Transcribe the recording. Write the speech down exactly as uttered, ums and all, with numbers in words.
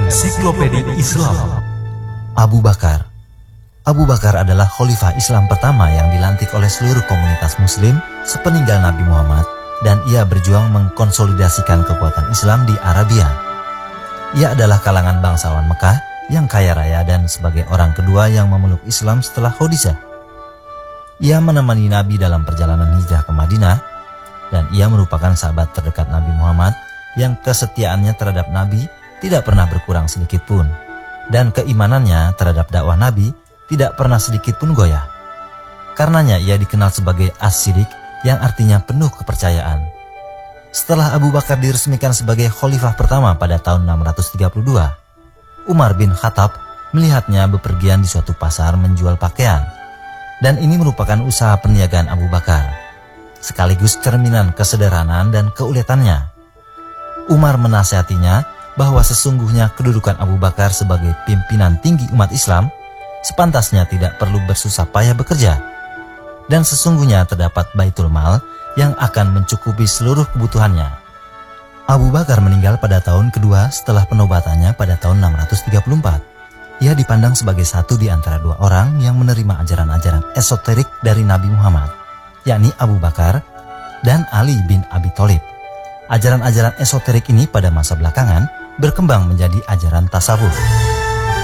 Ensiklopedia Islam. Abu Bakar. Abu Bakar adalah khalifah Islam pertama yang dilantik oleh seluruh komunitas muslim sepeninggal Nabi Muhammad, dan ia berjuang mengkonsolidasikan kekuatan Islam di Arabia. Ia adalah kalangan bangsawan Mekah yang kaya raya dan sebagai orang kedua yang memeluk Islam setelah Khadijah. Ia menemani Nabi dalam perjalanan hijrah ke Madinah, dan ia merupakan sahabat terdekat Nabi Muhammad yang kesetiaannya terhadap Nabi tidak pernah berkurang sedikit pun, dan keimanannya terhadap dakwah Nabi tidak pernah sedikit pun goyah. Karenanya ia dikenal sebagai As-Siddiq, yang artinya penuh kepercayaan. Setelah Abu Bakar diresmikan sebagai khalifah pertama pada tahun enam ratus tiga puluh dua, Umar bin Khattab melihatnya bepergian di suatu pasar menjual pakaian, dan ini merupakan usaha perniagaan Abu Bakar, sekaligus cerminan kesederhanaan dan keuletannya. Umar menasihatinya bahwa sesungguhnya kedudukan Abu Bakar sebagai pimpinan tinggi umat Islam sepantasnya tidak perlu bersusah payah bekerja, dan sesungguhnya terdapat Baitul Mal yang akan mencukupi seluruh kebutuhannya. Abu Bakar meninggal pada tahun kedua setelah penobatannya pada tahun enam ratus tiga puluh empat. Ia dipandang sebagai satu di antara dua orang yang menerima ajaran-ajaran esoterik dari Nabi Muhammad, yakni Abu Bakar dan Ali bin Abi Thalib. Ajaran-ajaran esoterik ini pada masa belakangan berkembang menjadi ajaran tasawuf.